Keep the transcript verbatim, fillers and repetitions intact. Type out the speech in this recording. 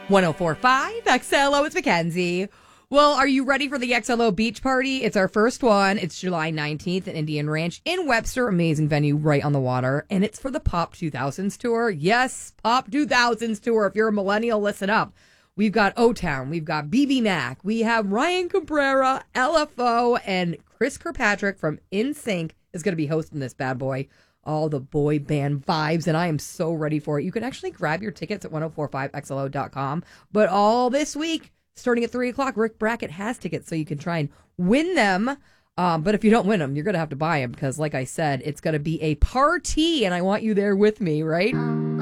one oh four point five X L O, it's Mackenzie. Well, are you ready for the X L O Beach Party? It's our first one. It's July nineteenth at Indian Ranch in Webster. Amazing venue right on the water. And it's for the Pop two thousands tour. Yes, Pop two thousands tour. If you're a millennial, listen up. We've got O-Town. We've got B B Mac. We have Ryan Cabrera, L F O, and Chris Kirkpatrick from NSYNC is going to be hosting this bad boy. All the boy band vibes, and I am so ready for it. You can actually grab your tickets at ten forty-five X L O dot com. But all this week, starting at three o'clock, Rick Brackett has tickets, so you can try and win them. Um, but if you don't win them, you're going to have to buy them because, like I said, it's going to be a party, and I want you there with me, right?